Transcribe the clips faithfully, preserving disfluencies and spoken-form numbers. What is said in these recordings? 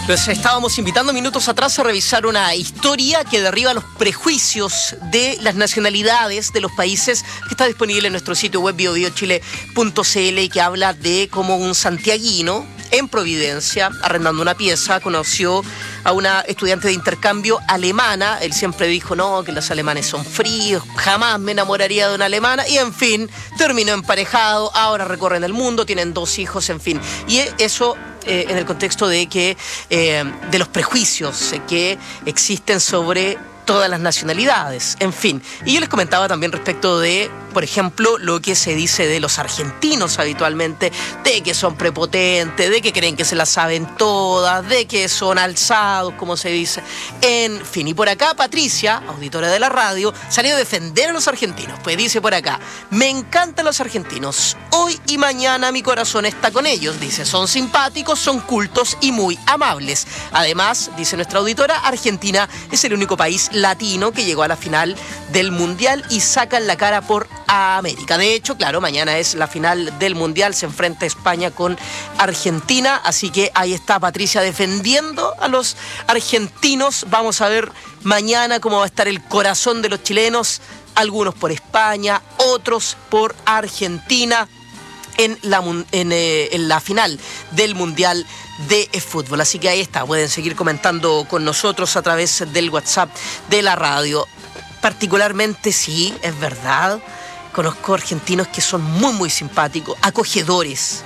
Los estábamos invitando minutos atrás a revisar una historia que derriba los prejuicios de las nacionalidades de los países, que está disponible en nuestro sitio web bio bio chile punto c l y que habla de cómo un santiaguino en Providencia, arrendando una pieza, conoció a una estudiante de intercambio alemana. Él siempre dijo, no, que los alemanes son fríos, jamás me enamoraría de una alemana, y en fin, terminó emparejado, ahora recorren el mundo, tienen dos hijos, en fin. Y eso eh, en el contexto de que eh, de los prejuicios eh, que existen sobre todas las nacionalidades, en fin. Y yo les comentaba también respecto de, por ejemplo, lo que se dice de los argentinos habitualmente, de que son prepotentes, de que creen que se las saben todas, de que son alzados, como se dice, en fin. Y por acá Patricia, auditora de la radio, salió a defender a los argentinos. Pues dice por acá, me encantan los argentinos, hoy y mañana mi corazón está con ellos, dice, son simpáticos, son cultos y muy amables. Además, dice nuestra auditora, Argentina es el único país latino que llegó a la final del Mundial y sacan la cara por América. De hecho, claro, mañana es la final del Mundial, se enfrenta España con Argentina, así que ahí está Patricia defendiendo a los argentinos. Vamos a ver mañana cómo va a estar el corazón de los chilenos, algunos por España, otros por Argentina, en la, en, eh, en la final del Mundial de fútbol. Así que ahí está, pueden seguir comentando con nosotros a través del WhatsApp de la radio. Particularmente, sí, es verdad, conozco argentinos que son muy muy simpáticos, acogedores.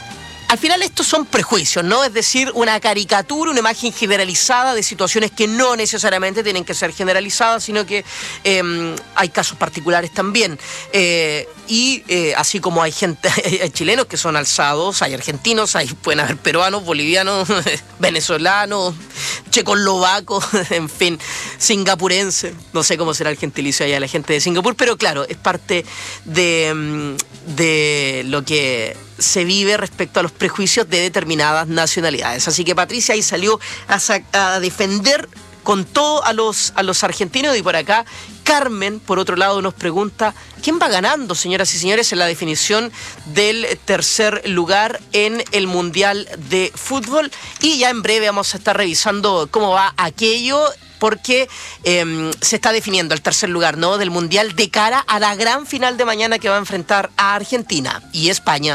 Al final estos son prejuicios, ¿no? Es decir, una caricatura, una imagen generalizada de situaciones que no necesariamente tienen que ser generalizadas, sino que eh, hay casos particulares también. Eh, y eh, así como hay gente, hay chilenos que son alzados, hay argentinos, hay, pueden haber peruanos, bolivianos, venezolanos, checoslovacos, en fin, singapurenses. No sé cómo será el gentilicio allá de la gente de Singapur, pero claro, es parte de, de lo que se vive respecto a los prejuicios de determinadas nacionalidades. Así que Patricia ahí salió a, a defender con todo a los, a los argentinos. Y por acá Carmen, por otro lado, nos pregunta, ¿quién va ganando, señoras y señores, en la definición del tercer lugar en el Mundial de Fútbol? Y ya en breve vamos a estar revisando cómo va aquello, porque eh, se está definiendo el tercer lugar, ¿no?, del Mundial de cara a la gran final de mañana que va a enfrentar a Argentina y España.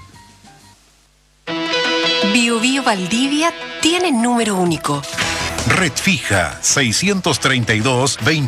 Bio Bio Valdivia tiene número único. Red fija seiscientos treinta y dos veinte.